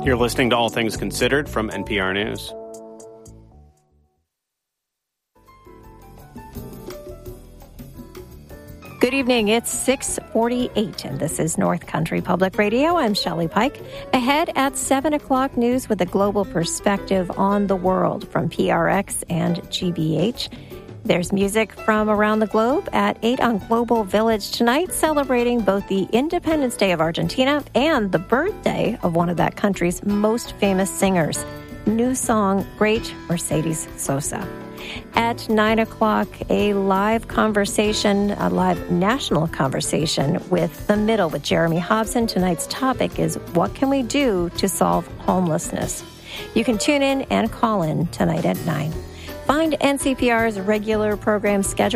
You're listening to All Things Considered from NPR News. Good evening. It's 6:48, and this is North Country Public Radio. I'm Shelley Pike. Ahead at 7 o'clock, news with a global perspective on the world from PRX and GBH. There's music from around the globe at 8 on Global Village tonight, celebrating both the Independence Day of Argentina and the birthday of one of that country's most famous singers. New song, Great Mercedes Sosa. At 9 o'clock, a live national conversation with The Middle with Jeremy Hobson. Tonight's topic is, what can we do to solve homelessness? You can tune in and call in tonight at 9. Find NCPR's regular program schedule